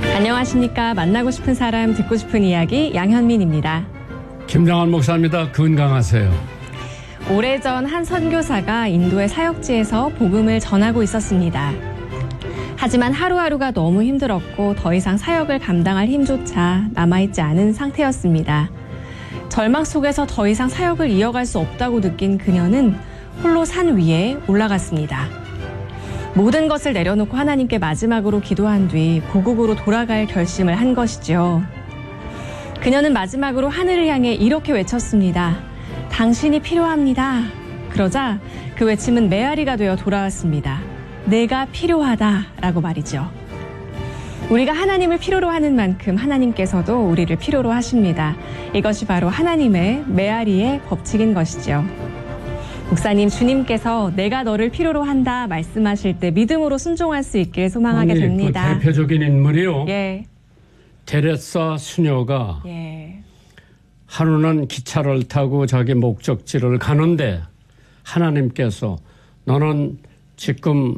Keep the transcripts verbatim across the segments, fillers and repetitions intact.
안녕하십니까. 만나고 싶은 사람, 듣고 싶은 이야기 양현민입니다. 김장한 목사입니다. 건강하세요. 오래전 한 선교사가 인도의 사역지에서 복음을 전하고 있었습니다. 하지만 하루하루가 너무 힘들었고 더 이상 사역을 감당할 힘조차 남아있지 않은 상태였습니다. 절망 속에서 더 이상 사역을 이어갈 수 없다고 느낀 그녀는 홀로 산 위에 올라갔습니다. 모든 것을 내려놓고 하나님께 마지막으로 기도한 뒤 고국으로 돌아갈 결심을 한 것이죠. 그녀는 마지막으로 하늘을 향해 이렇게 외쳤습니다. 당신이 필요합니다. 그러자 그 외침은 메아리가 되어 돌아왔습니다. 내가 필요하다라고 말이죠. 우리가 하나님을 필요로 하는 만큼 하나님께서도 우리를 필요로 하십니다. 이것이 바로 하나님의 메아리의 법칙인 것이죠. 목사님, 주님께서 내가 너를 필요로 한다 말씀하실 때 믿음으로 순종할 수 있길 소망하게 아니, 됩니다. 그 대표적인 인물이요. 예. 테레사 수녀가 예. 하루는 기차를 타고 자기 목적지를 가는데 하나님께서 너는 지금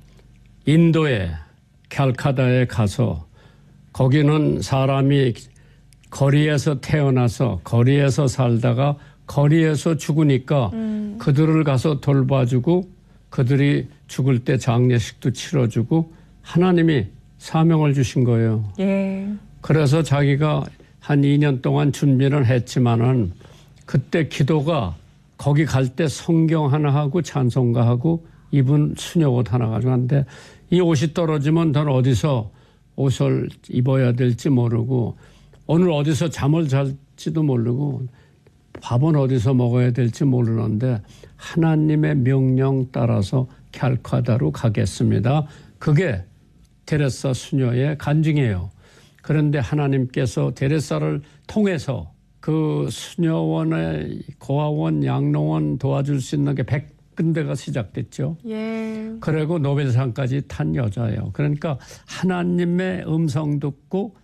인도에 칼카다에 가서 거기는 사람이 거리에서 태어나서 거리에서 살다가 거리에서 죽으니까 음. 그들을 가서 돌봐주고 그들이 죽을 때 장례식도 치러주고 하나님이 사명을 주신 거예요. 예. 그래서 자기가 한 이 년 동안 준비를 했지만은 그때 기도가 거기 갈 때 성경 하나 하고 찬송가 하고 입은 수녀 옷 하나 가져갔는데 이 옷이 떨어지면 넌 어디서 옷을 입어야 될지 모르고 오늘 어디서 잠을 잘지도 모르고 밥은 어디서 먹어야 될지 모르는데 하나님의 명령 따라서 칼카다로 가겠습니다. 그게 테레사 수녀의 간증이에요. 그런데 하나님께서 테레사를 통해서 그 수녀원의 고아원, 양로원 도와줄 수 있는 게 백 군데가 시작됐죠. 예. 그리고 노벨상까지 탄 여자예요. 그러니까 하나님의 음성 듣고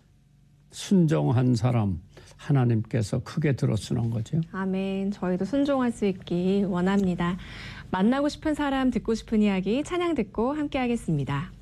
순종한 사람, 하나님께서 크게 들어주는 거죠. 아멘. 저희도 순종할 수 있기 원합니다. 만나고 싶은 사람, 듣고 싶은 이야기 찬양 듣고 함께 하겠습니다.